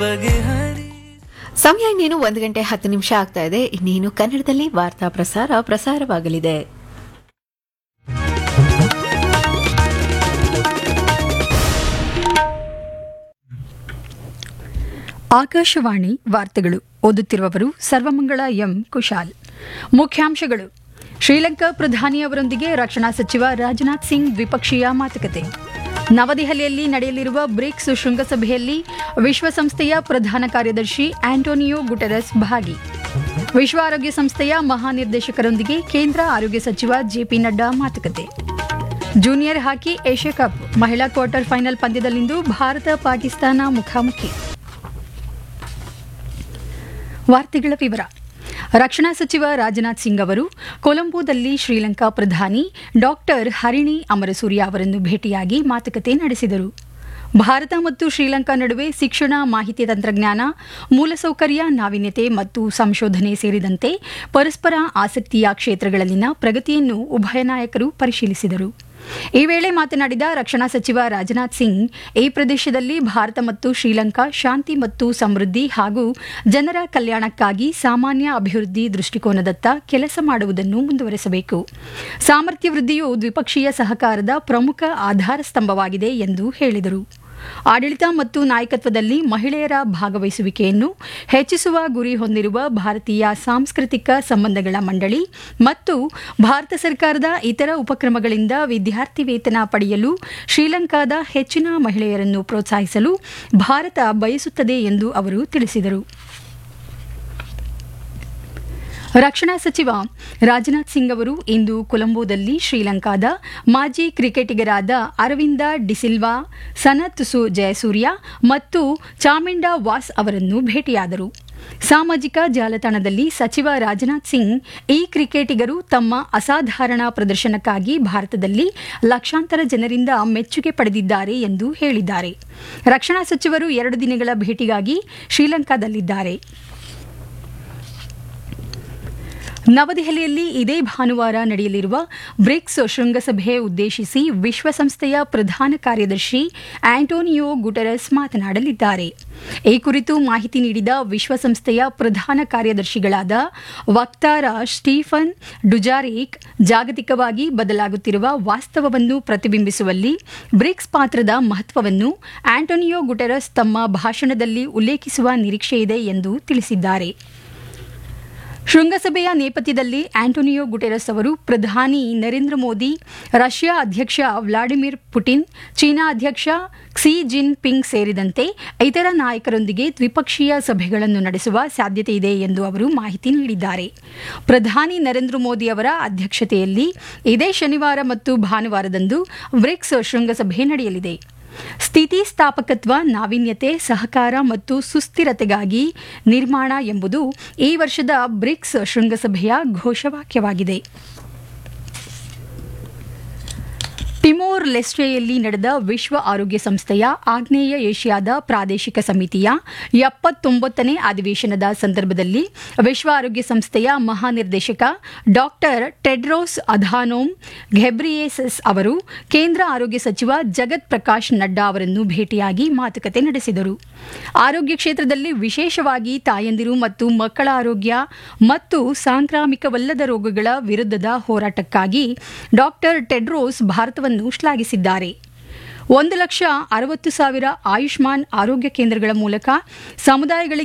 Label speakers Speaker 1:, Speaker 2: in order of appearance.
Speaker 1: ಬಗೆಹರಿ.
Speaker 2: ಸಮಯ ಇನ್ನೇನು 1:10 ಆಗ್ತಾ ಇದೆ. ಇನ್ನೇನು ಕನ್ನಡದಲ್ಲಿ ವಾರ್ತಾ ಪ್ರಸಾರವಾಗಲಿದೆ.
Speaker 3: ಆಕಾಶವಾಣಿ ವಾರ್ತೆಗಳು ಓದುತ್ತಿರುವವರು ಸರ್ವಮಂಗಳ ಎಂ ಕುಶಾಲ್. ಮುಖ್ಯಾಂಶಗಳು: ಶ್ರೀಲಂಕಾ ಪ್ರಧಾನಿಯವರೊಂದಿಗೆ ರಕ್ಷಣಾ ಸಚಿವ ರಾಜನಾಥ್ ಸಿಂಗ್ ದ್ವಿಪಕ್ಷೀಯ ಮಾತುಕತೆ. ನವದೆಹಲಿಯಲ್ಲಿ ನಡೆಯಲಿರುವ ಬ್ರಿಕ್ಸ್ ಶೃಂಗಸಭೆಯಲ್ಲಿ ವಿಶ್ವಸಂಸ್ಥೆಯ ಪ್ರಧಾನ ಕಾರ್ಯದರ್ಶಿ ಆಂಟೋನಿಯೋ ಗುಟೆರಸ್ ಭಾಗಿ. ವಿಶ್ವ ಆರೋಗ್ಯ ಸಂಸ್ಥೆಯ ಮಹಾನಿರ್ದೇಶಕರೊಂದಿಗೆ ಕೇಂದ್ರ ಆರೋಗ್ಯ ಸಚಿವ ಜೆಪಿ ನಡ್ಡಾ ಮಾತುಕತೆ. ಜೂನಿಯರ್ ಹಾಕಿ ಏಷ್ಯಾ ಕಪ್ ಮಹಿಳಾ ಕ್ವಾರ್ಟರ್ ಫೈನಲ್ ಪಂದ್ಯದಲ್ಲಿಂದು ಭಾರತ ಪಾಕಿಸ್ತಾನ ಮುಖಾಮುಖಿ. ವಾರ್ತೆಗಳ ವಿವರ. ರಕ್ಷಣಾ ಸಚಿವ ರಾಜನಾಥ್ ಸಿಂಗ್ ಅವರು ಕೊಲಂಬೋದಲ್ಲಿ ಶ್ರೀಲಂಕಾ ಪ್ರಧಾನಿ ಡಾಕ್ಟರ್ ಹರಿಣಿ ಅಮರಸೂರ್ಯ ಅವರನ್ನು ಭೇಟಿಯಾಗಿ ಮಾತುಕತೆ ನಡೆಸಿದರು. ಭಾರತ ಮತ್ತು ಶ್ರೀಲಂಕಾ ನಡುವೆ ಶಿಕ್ಷಣ, ಮಾಹಿತಿ ತಂತ್ರಜ್ಞಾನ, ಮೂಲಸೌಕರ್ಯ, ನಾವೀನ್ಯತೆ ಮತ್ತು ಸಂಶೋಧನೆ ಸೇರಿದಂತೆ ಪರಸ್ಪರ ಆಸಕ್ತಿಯ ಕ್ಷೇತ್ರಗಳಲ್ಲಿನ ಪ್ರಗತಿಯನ್ನು ಉಭಯ ನಾಯಕರು ಪರಿಶೀಲಿಸಿದರು. ಈ ವೇಳೆ ಮಾತನಾಡಿದ ರಕ್ಷಣಾ ಸಚಿವ ರಾಜನಾಥ್ ಸಿಂಗ್, ಈ ಪ್ರದೇಶದಲ್ಲಿ ಭಾರತ ಮತ್ತು ಶ್ರೀಲಂಕಾ ಶಾಂತಿ ಮತ್ತು ಸಮೃದ್ಧಿ ಹಾಗೂ ಜನರ ಕಲ್ಯಾಣಕ್ಕಾಗಿ ಸಾಮಾನ್ಯ ಅಭಿವೃದ್ಧಿ ದೃಷ್ಟಿಕೋನದತ್ತ ಕೆಲಸ ಮಾಡುವುದನ್ನು ಮುಂದುವರೆಸಬೇಕು. ಸಾಮರ್ಥ್ಯ ವೃದ್ಧಿಯು ದ್ವಿಪಕ್ಷೀಯ ಸಹಕಾರದ ಪ್ರಮುಖ ಆಧಾರ ಸ್ತಂಭವಾಗಿದೆ ಎಂದು ಹೇಳಿದರು. ಆಡಳಿತ ಮತ್ತು ನಾಯಕತ್ವದಲ್ಲಿ ಮಹಿಳೆಯರ ಭಾಗವಹಿಸುವಿಕೆಯನ್ನು ಹೆಚ್ಚಿಸುವ ಗುರಿ ಹೊಂದಿರುವ ಭಾರತೀಯ ಸಾಂಸ್ಕೃತಿಕ ಸಂಬಂಧಗಳ ಮಂಡಳಿ ಮತ್ತು ಭಾರತ ಸರ್ಕಾರದ ಇತರ ಉಪಕ್ರಮಗಳಿಂದ ವಿದ್ಯಾರ್ಥಿ ವೇತನ ಪಡೆಯಲು ಶ್ರೀಲಂಕಾದ ಹೆಚ್ಚಿನ ಮಹಿಳೆಯರನ್ನು ಪ್ರೋತ್ಸಾಹಿಸಲು ಭಾರತ ಬಯಸುತ್ತದೆ ಎಂದು ಅವರು ತಿಳಿಸಿದರು. ರಕ್ಷಣಾ ಸಚಿವ ರಾಜನಾಥ್ ಸಿಂಗ್ ಅವರು ಇಂದು ಕೊಲಂಬೋದಲ್ಲಿ ಶ್ರೀಲಂಕಾದ ಮಾಜಿ ಕ್ರಿಕೆಟಿಗರಾದ ಅರವಿಂದ ಡಿಸಿಲ್ವಾ, ಸನತ್ ಜಯಸೂರ್ಯ ಮತ್ತು ಚಾಮಿಂಡಾ ವಾಸ್ ಅವರನ್ನು ಭೇಟಿಯಾದರು. ಸಾಮಾಜಿಕ ಜಾಲತಾಣದಲ್ಲಿ ಸಚಿವ ರಾಜನಾಥ್ ಸಿಂಗ್, ಈ ಕ್ರಿಕೆಟಿಗರು ತಮ್ಮ ಅಸಾಧಾರಣ ಪ್ರದರ್ಶನಕ್ಕಾಗಿ ಭಾರತದಲ್ಲಿ ಲಕ್ಷಾಂತರ ಜನರಿಂದ ಮೆಚ್ಚುಗೆ ಪಡೆದಿದ್ದಾರೆ ಎಂದು ಹೇಳಿದ್ದಾರೆ. ರಕ್ಷಣಾ ಸಚಿವರು 2 ದಿನಗಳ ಭೇಟಿಗಾಗಿ ಶ್ರೀಲಂಕಾದಲ್ಲಿದ್ದಾರೆ. ನವದೆಹಲಿಯಲ್ಲಿ ಇದೇ ಭಾನುವಾರ ನಡೆಯಲಿರುವ ಬ್ರಿಕ್ಸ್ ಶೃಂಗಸಭೆ ಉದ್ದೇಶಿಸಿ ವಿಶ್ವಸಂಸ್ಥೆಯ ಪ್ರಧಾನ ಕಾರ್ಯದರ್ಶಿ ಆಂಟೋನಿಯೋ ಗುಟೆರಸ್ ಮಾತನಾಡಲಿದ್ದಾರೆ. ಈ ಕುರಿತು ಮಾಹಿತಿ ನೀಡಿದ ವಿಶ್ವಸಂಸ್ಥೆಯ ಪ್ರಧಾನ ಕಾರ್ಯದರ್ಶಿಗಳಾದ ವಕ್ತಾರ ಸ್ಟೀಫನ್ ಡುಜಾರಿಕ್, ಜಾಗತಿಕವಾಗಿ ಬದಲಾಗುತ್ತಿರುವ ವಾಸ್ತವವನ್ನು ಪ್ರತಿಬಿಂಬಿಸುವಲ್ಲಿ ಬ್ರಿಕ್ಸ್ ಪಾತ್ರದ ಮಹತ್ವವನ್ನು ಆಂಟೋನಿಯೋ ಗುಟೆರಸ್ ತಮ್ಮ ಭಾಷಣದಲ್ಲಿ ಉಲ್ಲೇಖಿಸುವ ನಿರೀಕ್ಷೆಯಿದೆ ಎಂದು ತಿಳಿಸಿದ್ದಾರೆ. ಶೃಂಗಸಭೆಯ ನೇಪಥ್ಯದಲ್ಲಿ ಆಂಟೋನಿಯೋ ಗುಟೆರಸ್ ಅವರು ಪ್ರಧಾನಿ ನರೇಂದ್ರ ಮೋದಿ, ರಷ್ಯಾ ಅಧ್ಯಕ್ಷ ವ್ಲಾಡಿಮಿರ್ ಪುಟಿನ್, ಚೀನಾ ಅಧ್ಯಕ್ಷ ಕ್ಸಿ ಜಿನ್ ಪಿಂಗ್ ಸೇರಿದಂತೆ ಇತರ ನಾಯಕರೊಂದಿಗೆ ದ್ವಿಪಕ್ಷೀಯ ಸಭೆಗಳನ್ನು ನಡೆಸುವ ಸಾಧ್ಯತೆಯಿದೆ ಎಂದು ಅವರು ಮಾಹಿತಿ ನೀಡಿದ್ದಾರೆ. ಪ್ರಧಾನಿ ನರೇಂದ್ರ ಮೋದಿ ಅವರ ಅಧ್ಯಕ್ಷತೆಯಲ್ಲಿ ಇದೇ ಶನಿವಾರ ಮತ್ತು ಭಾನುವಾರದಂದು ಬ್ರಿಕ್ಸ್ ಶೃಂಗಸಭೆ ನಡೆಯಲಿದೆ. ಸ್ಥಿತಿಸ್ಥಾಪಕತ್ವ, ನಾವೀನ್ಯತೆ, ಸಹಕಾರ ಮತ್ತು ಸುಸ್ಥಿರತೆಗಾಗಿ ನಿರ್ಮಾಣ ಎಂಬುದು ಈ ವರ್ಷದ ಬ್ರಿಕ್ಸ್ ಶೃಂಗಸಭೆಯ ಘೋಷವಾಕ್ಯವಾಗಿದೆ. ಟಿಮೋರ್ ಲೆಸ್ಟೆಯಲ್ಲಿ ನಡೆದ ವಿಶ್ವ ಆರೋಗ್ಯ ಸಂಸ್ಥೆಯ ಆಗ್ನೇಯ ಏಷ್ಯಾದ ಪ್ರಾದೇಶಿಕ ಸಮಿತಿಯ 79ನೇ ಅಧಿವೇಶನದ ಸಂದರ್ಭದಲ್ಲಿ ವಿಶ್ವ ಆರೋಗ್ಯ ಸಂಸ್ಥೆಯ ಮಹಾನಿರ್ದೇಶಕ ಡಾಕ್ಟರ್ ಟೆಡ್ರೋಸ್ ಅಧಾನೋಮ್ ಘೆಬ್ರಿಯೆಸಸ್ ಅವರು ಕೇಂದ್ರ ಆರೋಗ್ಯ ಸಚಿವ ಜಗತ್ ಪ್ರಕಾಶ್ ನಡ್ಡಾ ಅವರನ್ನು ಭೇಟಿಯಾಗಿ ಮಾತುಕತೆ ನಡೆಸಿದರು. ಆರೋಗ್ಯ ಕ್ಷೇತ್ರದಲ್ಲಿ ವಿಶೇಷವಾಗಿ ತಾಯಂದಿರು ಮತ್ತು ಮಕ್ಕಳ ಆರೋಗ್ಯ ಮತ್ತು ಸಾಂಕ್ರಾಮಿಕವಲ್ಲದ ರೋಗಗಳ ವಿರುದ್ಧದ ಹೋರಾಟಕ್ಕಾಗಿ ಡಾಕ್ಟರ್ ಟೆಡ್ರೋಸ್ ಭಾರತವನ್ನು ಶ್ಲಾಘಿಸಿದ್ದಾರೆ. 1,60,000 ಆಯುಷ್ಮಾನ್ ಆರೋಗ್ಯ ಕೇಂದ್ರಗಳ ಮೂಲಕ ಸಮುದಾಯಗಳಿಗೆ